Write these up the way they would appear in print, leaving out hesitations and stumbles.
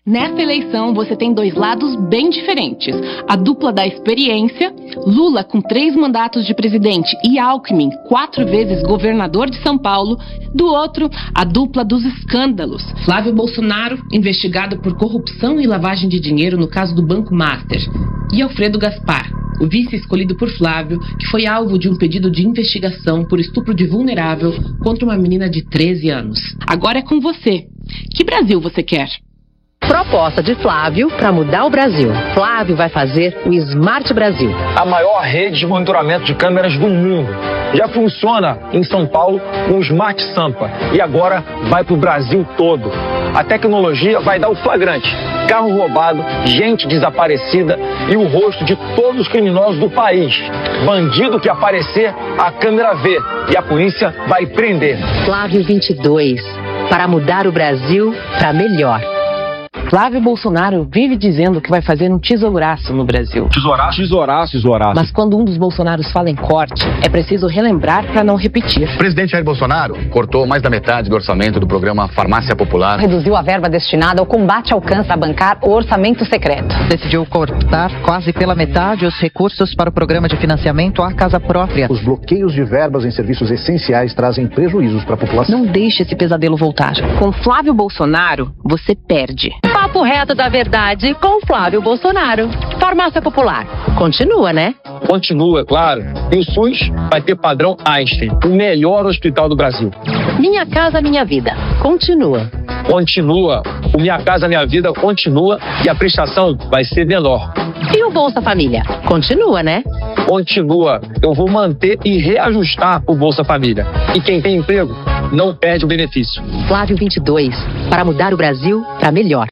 Nessa eleição, você tem dois lados bem diferentes. A dupla da experiência, Lula com 3 mandatos de presidente e Alckmin 4 vezes governador de São Paulo. Do outro, a dupla dos escândalos. Flávio Bolsonaro, investigado por corrupção e lavagem de dinheiro no caso do Banco Master. E Alfredo Gaspar, o vice escolhido por Flávio, que foi alvo de um pedido de investigação por estupro de vulnerável contra uma menina de 13 anos. Agora é com você. Que Brasil você quer? Proposta de Flávio para mudar o Brasil. Flávio vai fazer o Smart Brasil. A maior rede de monitoramento de câmeras do mundo. Já funciona em São Paulo com o Smart Sampa e agora vai para o Brasil todo. A tecnologia vai dar o flagrante. Carro roubado, gente desaparecida e o rosto de todos os criminosos do país. Bandido que aparecer, a câmera vê e a polícia vai prender. Flávio 22, para mudar o Brasil para melhor. Flávio Bolsonaro vive dizendo que vai fazer um tesouraço no Brasil. Tesouraço? Tesouraço, tesouraço. Mas quando um dos Bolsonaros fala em corte, é preciso relembrar para não repetir. O presidente Jair Bolsonaro cortou mais da metade do orçamento do programa Farmácia Popular. Reduziu a verba destinada ao combate ao câncer a bancar o orçamento secreto. Decidiu cortar quase pela metade os recursos para o programa de financiamento à casa própria. Os bloqueios de verbas em serviços essenciais trazem prejuízos para a população. Não deixe esse pesadelo voltar. Com Flávio Bolsonaro, você perde. Papo reto da verdade com Flávio Bolsonaro. Farmácia Popular. Continua, né? Continua, claro. E o SUS vai ter padrão Einstein, o melhor hospital do Brasil. Minha Casa Minha Vida. Continua. Continua. O Minha Casa Minha Vida continua e a prestação vai ser menor. E o Bolsa Família? Continua, né? Continua. Eu vou manter e reajustar o Bolsa Família. E quem tem emprego não perde o benefício. Flávio 22, para mudar o Brasil para melhor.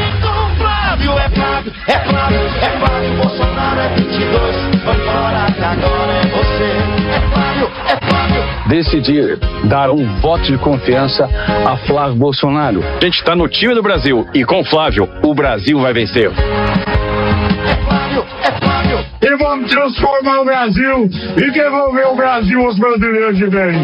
Flávio, é Flávio, é Flávio, é Flávio, Bolsonaro é 22, vambora que agora é você, é Flávio, é Flávio. Decidir dar um voto de confiança a Flávio Bolsonaro. A gente está no time do Brasil e com Flávio, o Brasil vai vencer. É Flávio, é Flávio. E vamos transformar o Brasil e devolver o Brasil aos brasileiros de bem.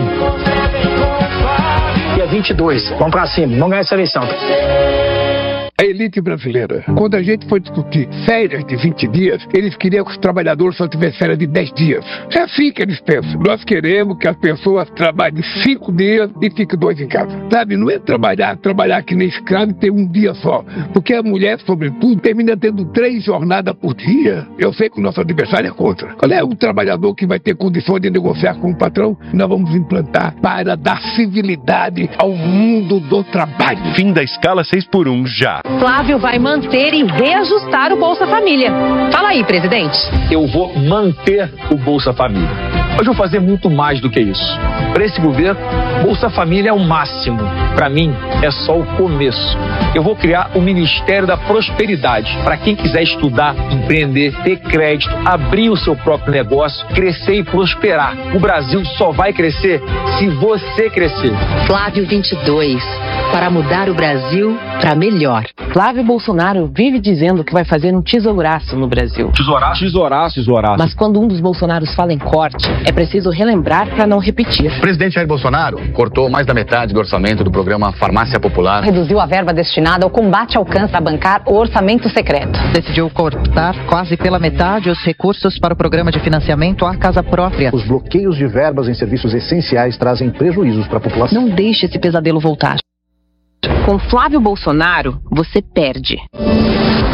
Dia 22, vamos pra cima, vamos ganhar essa eleição. A elite brasileira, quando a gente foi discutir férias de 20 dias, eles queriam que os trabalhadores só tivessem férias de 10 dias. É assim que eles pensam. Nós queremos que as pessoas trabalhem 5 dias e fiquem 2 em casa. Sabe, não é trabalhar que nem escravo e ter um dia só. Porque a mulher, sobretudo, termina tendo 3 jornadas por dia. Eu sei que o nosso adversário é contra. Qual é o trabalhador que vai ter condições de negociar com o patrão? Nós vamos implantar para dar civilidade ao mundo do trabalho. Fim da escala 6x1 já. Flávio vai manter e reajustar o Bolsa Família. Fala aí, presidente. Eu vou manter o Bolsa Família. Mas vou fazer muito mais do que isso. Para esse governo, Bolsa Família é o máximo. Para mim, é só o começo. Eu vou criar o Ministério da Prosperidade. Para quem quiser estudar, empreender, ter crédito, abrir o seu próprio negócio, crescer e prosperar. O Brasil só vai crescer se você crescer. Flávio 22, para mudar o Brasil para melhor. Flávio Bolsonaro vive dizendo que vai fazer um tesouraço no Brasil. Tesouraço? Tesouraço, tesouraço. Mas quando um dos Bolsonaros fala em corte, é preciso relembrar para não repetir. O presidente Jair Bolsonaro cortou mais da metade do orçamento do programa Farmácia Popular. Reduziu a verba destinada ao combate ao câncer a bancar o orçamento secreto. Decidiu cortar quase pela metade os recursos para o programa de financiamento à casa própria. Os bloqueios de verbas em serviços essenciais trazem prejuízos para a população. Não deixe esse pesadelo voltar. Com Flávio Bolsonaro, você perde.